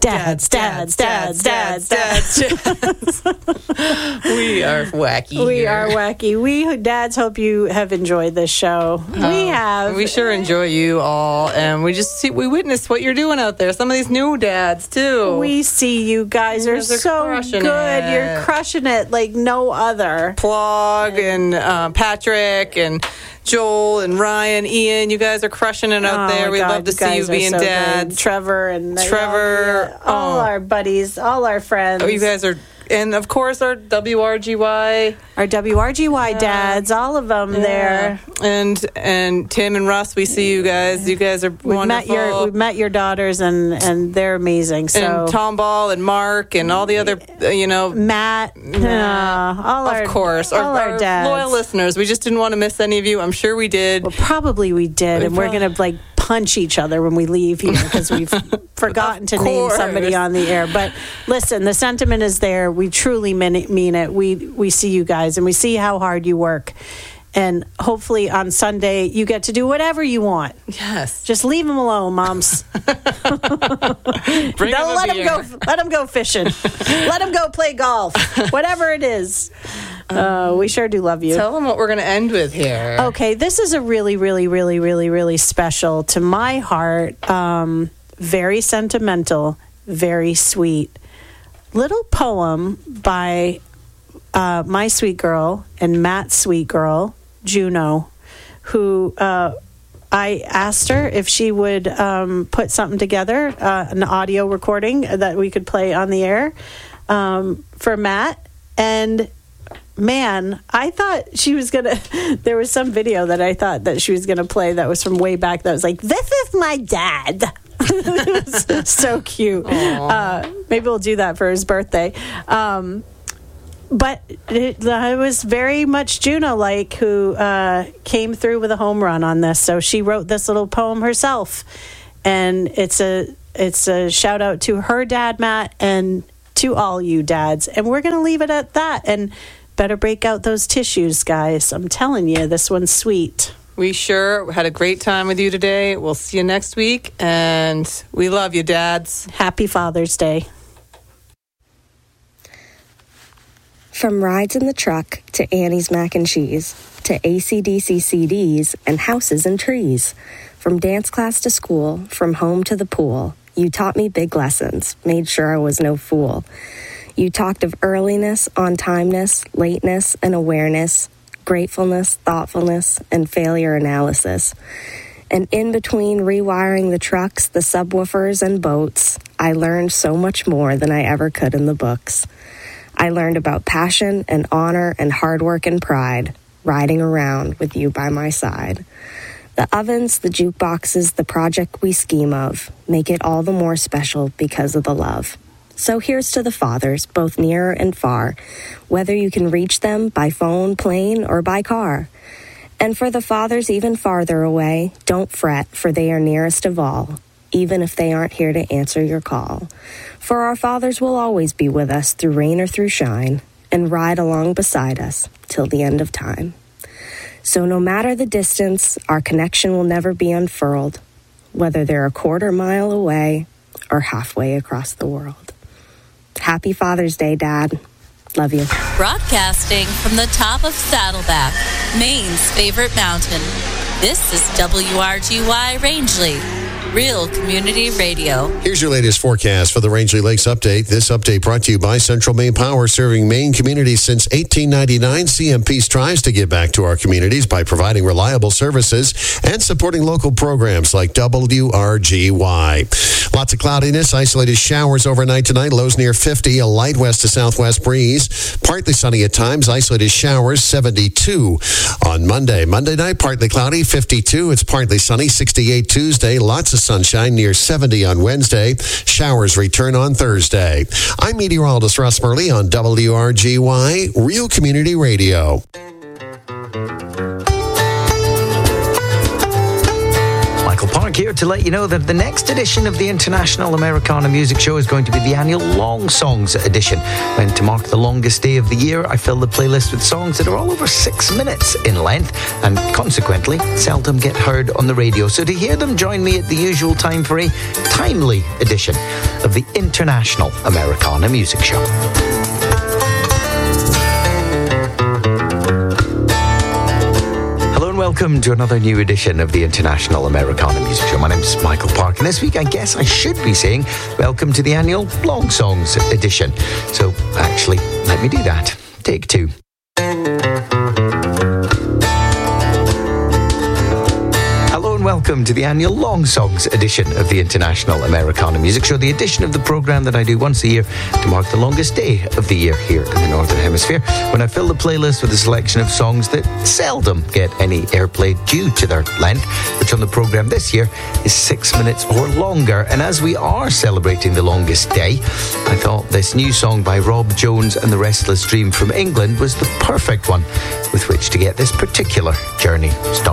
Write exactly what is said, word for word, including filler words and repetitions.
Dads, dads, dads, dads, dads, dads. We are wacky. We here. are wacky. We dads hope you have enjoyed this show. Oh, we have. We sure enjoy you all, and we just see we witness what you're doing out there. Some of these new dads too. We see you guys You are guys are so crushing good. it. You're crushing it like no other. Plug and uh, Patrick and Joel and Ryan, Ian, you guys are crushing it out Oh, there. my We God, love to you see you guys are being so good. dads. Trevor and Trevor, yeah, all oh. our buddies, all our friends. Oh, you guys are, and of course our W R G Y, our W R G Y dads, all of them there. and and Tim and Russ. We see you guys. You guys are We've wonderful. met your we've met your daughters, and and they're amazing. So and Tom Ball and Mark and all the other, uh, you know, Matt, yeah, all of our course, all our, our dads. loyal listeners. We just didn't want to miss any of you. I'm sure we did. Well, probably we did, and we're Well- gonna like punch each other when we leave here because we've forgotten to name course. somebody on the air. But listen, the sentiment is there. We truly mean it. Mean it. We we see you guys, and we see how hard you work. And hopefully on Sunday you get to do whatever you want. Yes, Just leave them alone, moms. bring Don't them a let them beer. go. Let them go fishing. Let them go play golf. Whatever it is. Uh, we sure do love you. Tell them what we're going to end with here. Okay, this is a really, really, really, really, really special to my heart. Um, very sentimental, very sweet. Little poem by uh, my sweet girl and Matt's sweet girl, Juno, who uh, I asked her if she would um, put something together, uh, an audio recording that we could play on the air um, for Matt. And man, I thought she was going to, there was some video that I thought that she was going to play that was from way back that was like, this is my dad. It was so cute. Uh, maybe we'll do that for his birthday. Um, but it, it was very much Juno-like who uh, came through with a home run on this. So she wrote this little poem herself. And it's a, it's a shout out to her dad, Matt, and to all you dads. And we're going to leave it at that. And better break out those tissues, guys. I'm telling you, this one's sweet. We sure had a great time with you today. We'll see you next week, and we love you, dads. Happy Father's Day. From rides in the truck to Annie's mac and cheese, to A C D C C Ds and houses and trees. From dance class to school, from home to the pool, you taught me big lessons, made sure I was no fool. You talked of earliness, on-timeness, lateness, and awareness, gratefulness, thoughtfulness, and failure analysis. And in between rewiring the trucks, the subwoofers, and boats, I learned so much more than I ever could in the books. I learned about passion and honor and hard work and pride, riding around with you by my side. The ovens, the jukeboxes, the project we scheme of, make it all the more special because of the love. So here's to the fathers, both near and far, whether you can reach them by phone, plane, or by car. And for the fathers even farther away, don't fret, for they are nearest of all, even if they aren't here to answer your call. For our fathers will always be with us through rain or through shine, and ride along beside us till the end of time. So no matter the distance, our connection will never be unfurled, whether they're a quarter mile away or halfway across the world. Happy Father's Day, Dad. Love you. Broadcasting from the top of Saddleback, Maine's favorite mountain. This is W R G Y Rangeley, Real Community Radio. Here's your latest forecast for the Rangeley Lakes Update. This update brought to you by Central Maine Power, serving Maine communities since eighteen ninety-nine. C M P strives to give back to our communities by providing reliable services and supporting local programs like W R G Y. Lots of cloudiness, isolated showers overnight tonight, lows near fifty, a light west to southwest breeze. Partly sunny at times, isolated showers, seventy-two on Monday. Monday night, partly cloudy, fifty-two. It's partly sunny, sixty-eight Tuesday. Lots of sunshine, near seventy on Wednesday. Showers return on Thursday. I'm meteorologist Russ Murley on W R G Y, Real Community Radio. Michael Park here to let you know that the next edition of the International Americana Music Show is going to be the annual Long Songs edition. And to mark the longest day of the year, I fill the playlist with songs that are all over six minutes in length and consequently seldom get heard on the radio. So to hear them, join me at the usual time for a timely edition. of the International Americana Music Show. Welcome to another new edition of the International Americana Music Show. My name's Michael Park, and this week I guess I should be saying welcome to the annual Long Songs edition. So actually, let me do that. Take two. Welcome to the annual Long Songs edition of the International Americana Music Show, the edition of the programme that I do once a year to mark the longest day of the year here in the Northern Hemisphere, when I fill the playlist with a selection of songs that seldom get any airplay due to their length, which on the programme this year is six minutes or longer. And as we are celebrating the longest day, I thought this new song by Rob Jones and the Restless Dream from England was the perfect one with which to get this particular journey started.